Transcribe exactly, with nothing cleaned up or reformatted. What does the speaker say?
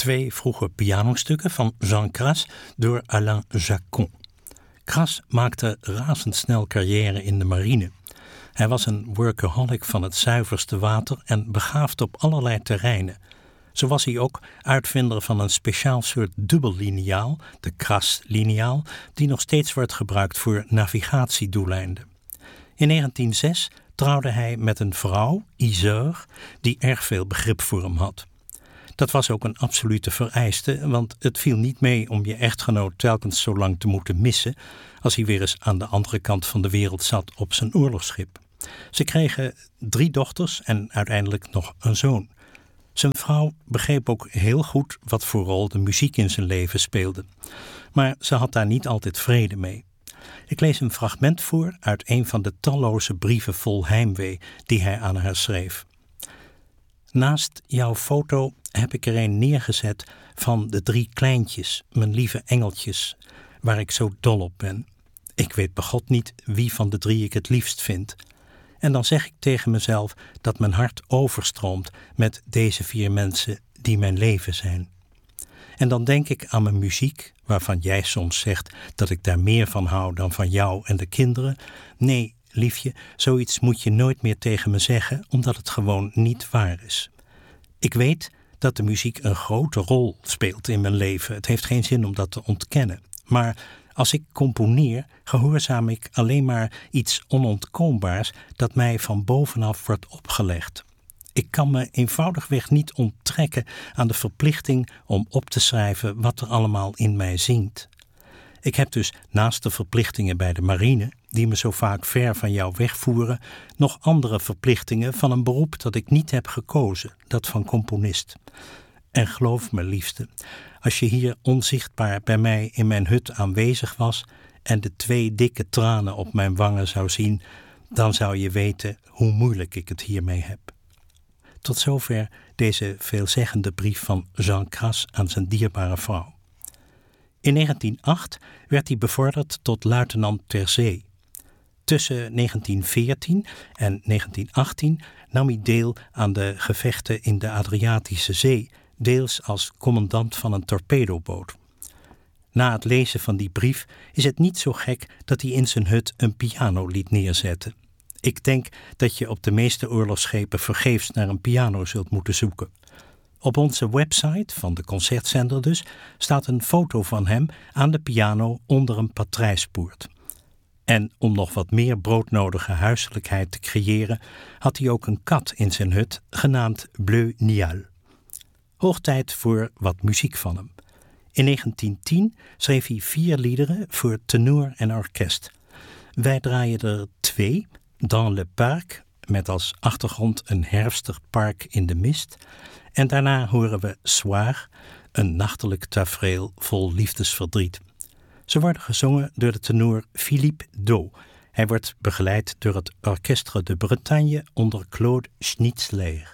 twee vroege pianostukken van Jean Cras door Alain Jacquon. Cras maakte razendsnel carrière in de marine. Hij was een workaholic van het zuiverste water en begaafd op allerlei terreinen. Zo was hij ook uitvinder van een speciaal soort dubbelliniaal, de Cras-liniaal, die nog steeds wordt gebruikt voor navigatiedoeleinden. In negentien zes trouwde hij met een vrouw, Iseure, die erg veel begrip voor hem had. Dat was ook een absolute vereiste, want het viel niet mee om je echtgenoot telkens zo lang te moeten missen als hij weer eens aan de andere kant van de wereld zat op zijn oorlogsschip. Ze kregen drie dochters en uiteindelijk nog een zoon. Zijn vrouw begreep ook heel goed wat voor rol de muziek in zijn leven speelde. Maar ze had daar niet altijd vrede mee. Ik lees een fragment voor uit een van de talloze brieven vol heimwee die hij aan haar schreef. Naast jouw foto heb ik er een neergezet van de drie kleintjes, mijn lieve engeltjes, waar ik zo dol op ben. Ik weet begot niet wie van de drie ik het liefst vind. En dan zeg ik tegen mezelf dat mijn hart overstroomt met deze vier mensen die mijn leven zijn. En dan denk ik aan mijn muziek, waarvan jij soms zegt dat ik daar meer van hou dan van jou en de kinderen. Nee, liefje, zoiets moet je nooit meer tegen me zeggen, omdat het gewoon niet waar is. Ik weet dat de muziek een grote rol speelt in mijn leven. Het heeft geen zin om dat te ontkennen. Maar als ik componeer, gehoorzaam ik alleen maar iets onontkoombaars dat mij van bovenaf wordt opgelegd. Ik kan me eenvoudigweg niet onttrekken aan de verplichting om op te schrijven wat er allemaal in mij zingt. Ik heb dus naast de verplichtingen bij de marine, die me zo vaak ver van jou wegvoeren, nog andere verplichtingen van een beroep dat ik niet heb gekozen, dat van componist. En geloof me, liefste, als je hier onzichtbaar bij mij in mijn hut aanwezig was en de twee dikke tranen op mijn wangen zou zien, dan zou je weten hoe moeilijk ik het hiermee heb. Tot zover deze veelzeggende brief van Jean Cras aan zijn dierbare vrouw. In negentien acht werd hij bevorderd tot luitenant ter zee. Tussen negentien veertien en negentien achttien nam hij deel aan de gevechten in de Adriatische Zee, deels als commandant van een torpedoboot. Na het lezen van die brief is het niet zo gek dat hij in zijn hut een piano liet neerzetten. Ik denk dat je op de meeste oorlogsschepen vergeefs naar een piano zult moeten zoeken. Op onze website, van de concertzender dus, staat een foto van hem aan de piano onder een patrijspoort. En om nog wat meer broodnodige huiselijkheid te creëren, had hij ook een kat in zijn hut, genaamd Bleu Nial. Hoog tijd voor wat muziek van hem. In negentien tien schreef hij vier liederen voor tenor en orkest. Wij draaien er twee, Dans le Parc, met als achtergrond een herfstig park in de mist. En daarna horen we Soir, een nachtelijk tafereel vol liefdesverdriet. Ze worden gezongen door de tenor Philippe Do. Hij wordt begeleid door het Orchestre de Bretagne onder Claude Schnitzler.